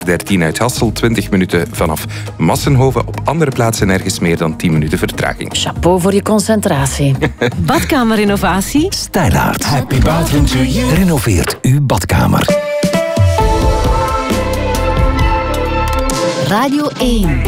13 uit Hasselt, 20 minuten vanaf Massenhoven. Op andere plaatsen nergens meer dan 10 minuten vertraging. Chapeau voor je concentratie. Badkamerinnovatie? Stylaert. Happy bathroom to you. Renoveert uw badkamer. Radio 1.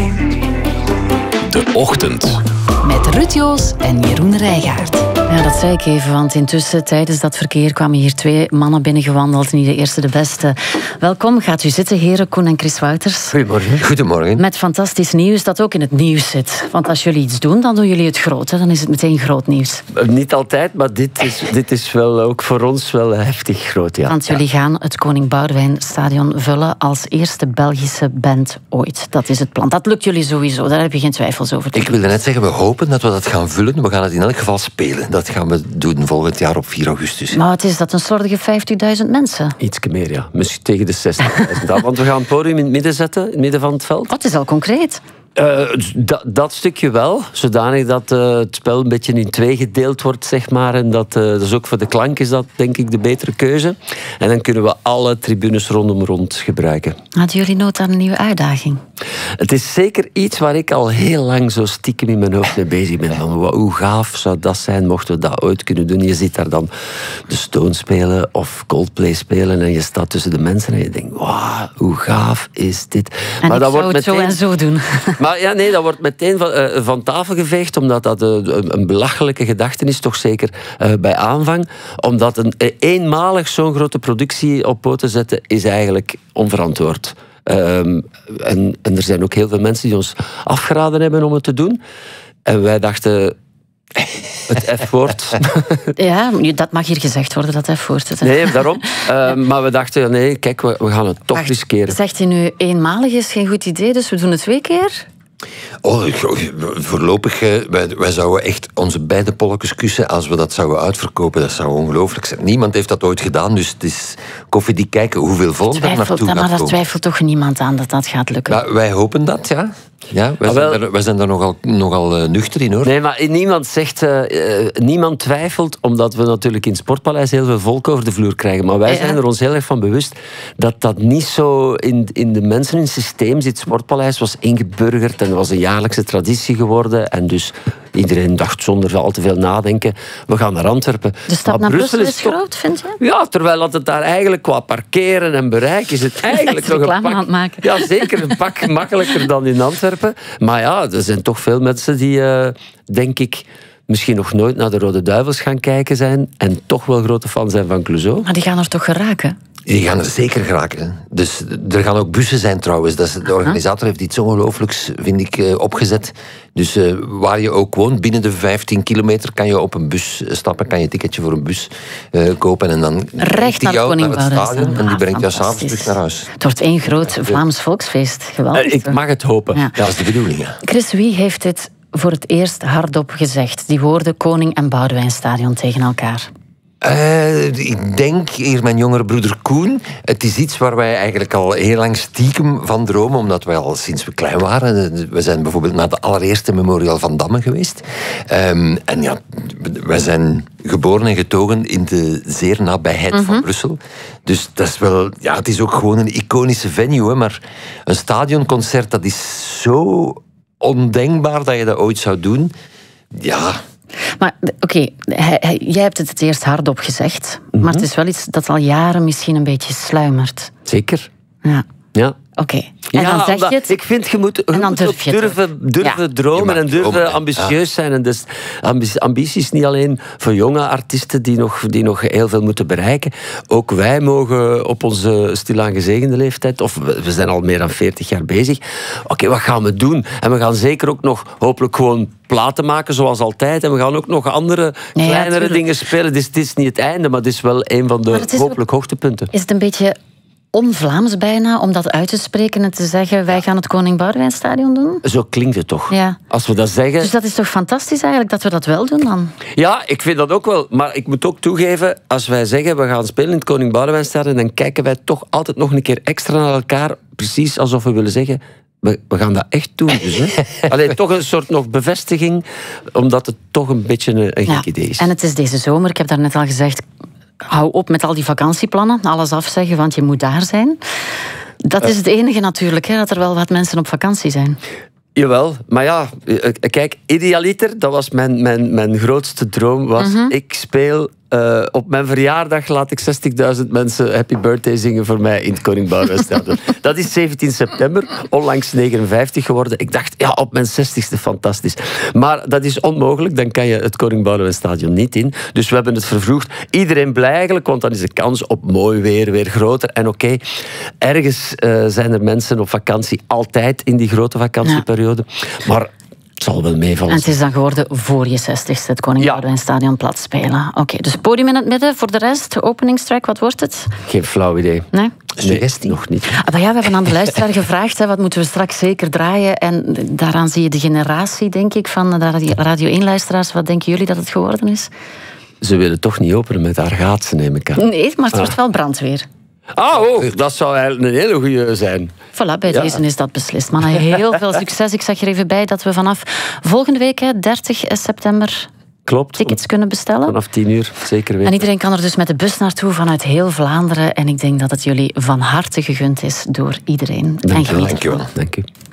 De Ochtend. Met Ruud Joos en Jeroen Rijgaard. Ja, dat zei ik even, want intussen tijdens dat verkeer kwamen hier 2 mannen binnengewandeld. Niet de eerste, de beste. Welkom, gaat u zitten, heren Koen en Chris Wouters. Goedemorgen. Goedemorgen. Met fantastisch nieuws dat ook in het nieuws zit. Want als jullie iets doen, dan doen jullie het groot. Hè? Dan is het meteen groot nieuws. Niet altijd, maar dit is wel ook voor ons wel heftig groot. Ja. Want jullie gaan het Koning Boudewijn Stadion vullen als eerste Belgische band ooit. Dat is het plan. Dat lukt jullie sowieso, daar heb je geen twijfels over. Ik wilde net zeggen, we hopen dat we dat gaan vullen. We gaan het in elk geval spelen. Dat gaan we doen volgend jaar op 4 augustus. Maar wat is dat, een slordige 50.000 mensen? Ietsje meer, ja. Misschien tegen de 60.000. Want we gaan het podium in het midden zetten, in het midden van het veld. Wat is al concreet? Dat stukje wel, zodanig dat het spel een beetje in 2 gedeeld wordt, zeg maar. En dat is ook voor de klank is dat, denk ik, de betere keuze. En dan kunnen we alle tribunes rond gebruiken. Hadden jullie nood aan een nieuwe uitdaging? Het is zeker iets waar ik al heel lang zo stiekem in mijn hoofd mee bezig ben. Van, hoe gaaf zou dat zijn, mochten we dat ooit kunnen doen? Je ziet daar dan de Stones spelen of Coldplay spelen en je staat tussen de mensen en je denkt, wauw, hoe gaaf is dit? En maar ik zou het meteen... zo en zo doen. Maar ja, nee, dat wordt meteen van tafel geveegd, omdat dat een belachelijke gedachte is, toch zeker bij aanvang. Omdat eenmalig zo'n grote productie op poten zetten, is eigenlijk onverantwoord. En er zijn ook heel veel mensen die ons afgeraden hebben om het te doen. En wij dachten... Het F-woord. Ja, dat mag hier gezegd worden, dat F-woord. Nee, daarom. Maar we dachten, nee, kijk, we gaan het toch riskeren. Zegt hij nu, eenmalig is geen goed idee, dus we doen het 2 keer? Voorlopig, wij zouden echt onze beide polletjes kussen als we dat zouden uitverkopen. Dat zou ongelooflijk zijn. Niemand heeft dat ooit gedaan, dus het is koffiedik kijken hoeveel volk daar naartoe gaat komen. Maar daar twijfelt toch niemand aan dat dat gaat lukken? Nou, wij hopen dat, ja. Ja, wij zijn daar nogal nuchter in, hoor. Nee, maar niemand zegt... niemand twijfelt, omdat we natuurlijk in het Sportpaleis heel veel volk over de vloer krijgen. Maar wij zijn er ons heel erg van bewust dat dat niet zo in de mensen in het systeem zit. Het Sportpaleis was ingeburgerd en was een jaarlijkse traditie geworden. En dus iedereen dacht zonder al te veel nadenken, we gaan naar Antwerpen. De stap naar Brussel is groot, vind je? Ja, terwijl dat het daar eigenlijk qua parkeren en bereik is het eigenlijk nog een pak... aan het maken. Ja, zeker een pak makkelijker dan in Antwerpen. Maar ja, er zijn toch veel mensen die, denk ik, misschien nog nooit naar de Rode Duivels gaan kijken zijn en toch wel grote fan zijn van Clouseau. Maar die gaan er toch geraken? Die gaan er zeker geraken. Dus er gaan ook bussen zijn trouwens. De organisator heeft iets ongelooflijks, vind ik, opgezet. Dus waar je ook woont, binnen de 15 kilometer kan je op een bus stappen, kan je een ticketje voor een bus kopen en dan recht naar het Koning Boudewijn. En die brengt jou s'avonds terug naar huis. Het wordt 1 groot Vlaams volksfeest. Geweldig. Ik mag het hopen. Ja. Dat is de bedoeling, ja. Chris, wie heeft dit voor het eerst hardop gezegd? Die woorden Koning en Boudewijnstadion tegen elkaar. Ik denk hier mijn jongere broeder Koen. Het is iets waar wij eigenlijk al heel lang stiekem van dromen, omdat wij al sinds we klein waren. We zijn bijvoorbeeld naar de allereerste Memorial van Damme geweest. En ja, wij zijn geboren en getogen in de zeer nabijheid van Brussel. Dus dat is wel, ja, het is ook gewoon een iconische venue, hè, maar een stadionconcert, dat is zo ondenkbaar dat je dat ooit zou doen. Ja. Maar oké, jij hebt het eerst hardop gezegd. Maar het is wel iets dat al jaren misschien een beetje sluimert. Zeker. Ja. Oké. En dan zeg je het. Ik vind, je moet durven dromen en durven ambitieus zijn. En dus ambitie is niet alleen voor jonge artiesten die nog heel veel moeten bereiken. Ook wij mogen op onze stilaan gezegende leeftijd, of we zijn al meer dan 40 jaar bezig. Oké, wat gaan we doen? En we gaan zeker ook nog hopelijk gewoon platen maken zoals altijd. En we gaan ook nog andere kleinere dingen spelen. Dus het is niet het einde, maar het is wel een van de hopelijk hoogtepunten. Is het een beetje on-Vlaams bijna om dat uit te spreken en te zeggen, wij gaan het Koning Boudewijnstadion doen? Zo klinkt het toch? Ja. Als we dat zeggen... Dus dat is toch fantastisch eigenlijk, dat we dat wel doen dan? Ja, ik vind dat ook wel. Maar ik moet ook toegeven, als wij zeggen, we gaan spelen in het Koning Boudewijnstadion, dan kijken wij toch altijd nog een keer extra naar elkaar, precies alsof we willen zeggen, we gaan dat echt doen. Dus, hè. Alleen toch een soort nog bevestiging, omdat het toch een beetje een gek idee is. En het is deze zomer, ik heb daarnet al gezegd, hou op met al die vakantieplannen, alles afzeggen, want je moet daar zijn. Dat is het enige natuurlijk, hè, dat er wel wat mensen op vakantie zijn. Jawel, maar ja, kijk, idealiter, dat was mijn grootste droom, was ik speel... op mijn verjaardag laat ik 60.000 mensen Happy Birthday zingen voor mij in het Koning Boudewijnstadion. Dat is 17 september, onlangs 59 geworden. Ik dacht, ja, op mijn 60ste, fantastisch. Maar dat is onmogelijk, dan kan je het Koning Boudewijnstadion niet in. Dus we hebben het vervroegd. Iedereen blij eigenlijk, want dan is de kans op mooi weer groter. En oké, ergens zijn er mensen op vakantie, altijd in die grote vakantieperiode. Maar... het zal wel meevallen. En het is dan geworden voor je 60ste, het Koning Boudewijnstadion plat spelen. Oké, dus podium in het midden. Voor de rest, openingstrack, wat wordt het? Geen flauw idee. Nee? Suggestie? Nog niet. Maar ja, we hebben aan de luisteraar gevraagd, hè, wat moeten we straks zeker draaien. En daaraan zie je de generatie, denk ik, van de Radio 1-luisteraars. Wat denken jullie dat het geworden is? Ze willen toch niet openen met Argaatse, neem ik aan. Nee, maar het wordt wel brandweer. Dat zou eigenlijk een hele goeie zijn. Voilà, bij deze is dat beslist. Mannen, heel veel succes. Ik zeg er even bij dat we vanaf volgende week, 30 september... Klopt. Tickets kunnen bestellen. Vanaf 10 uur, zeker weten. En iedereen kan er dus met de bus naartoe vanuit heel Vlaanderen. En ik denk dat het jullie van harte gegund is door iedereen. Dank u wel. Dank u.